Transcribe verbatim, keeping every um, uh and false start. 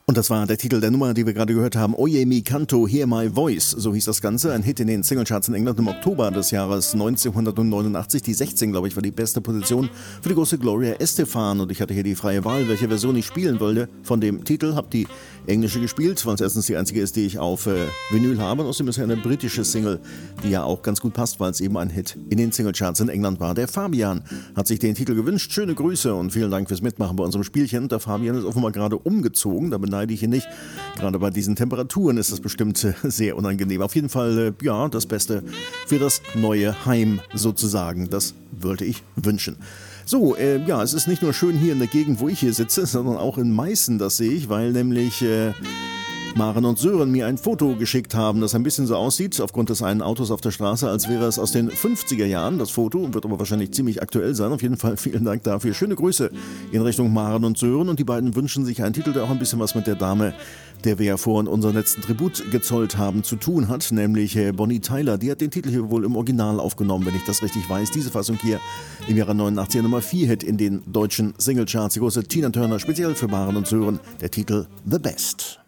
Und das war der Titel der Nummer, die wir gerade gehört haben. Oye mi canto, hear my voice. So hieß das Ganze. Ein Hit in den Singlecharts in England im Oktober des Jahres neunzehnhundertneunundachtzig. Die sechzehn, glaube ich, war die beste Position für die große Gloria Estefan. Und ich hatte hier die freie Wahl, welche Version ich spielen wollte von dem Titel. Hab die englische gespielt, weil es erstens die einzige ist, die ich auf äh, Vinyl habe. Und außerdem ist ja eine britische Single, die ja auch ganz gut passt, weil es eben ein Hit in den Singlecharts in England war. Der Fabian hat sich den Titel gewünscht. Schöne Grüße und vielen Dank fürs Mitmachen bei unserem Spielchen. Der Fabian ist offenbar gerade umgezogen. Da beneide ich ihn nicht. Gerade bei diesen Temperaturen ist das bestimmt äh, sehr unangenehm. Auf jeden Fall, äh, ja, das Beste für das neue Heim sozusagen. Das wollte ich wünschen. So, äh, ja, es ist nicht nur schön hier in der Gegend, wo ich hier sitze, sondern auch in Meißen, das sehe ich, weil nämlich äh, Maren und Sören mir ein Foto geschickt haben, das ein bisschen so aussieht, aufgrund des einen Autos auf der Straße, als wäre es aus den fünfziger Jahren. Das Foto wird aber wahrscheinlich ziemlich aktuell sein. Auf jeden Fall vielen Dank dafür. Schöne Grüße in Richtung Maren und Sören. Und die beiden wünschen sich einen Titel, der auch ein bisschen was mit der Dame, der wir ja vorhin unseren letzten Tribut gezollt haben, zu tun hat, nämlich äh, Bonnie Tyler. Die hat den Titel hier wohl im Original aufgenommen, wenn ich das richtig weiß. Diese Fassung hier im Jahre neunundachtzig Nummer vier Hit in den deutschen Singlecharts. Die große Tina Turner, speziell für Maren und Sören, der Titel The Best.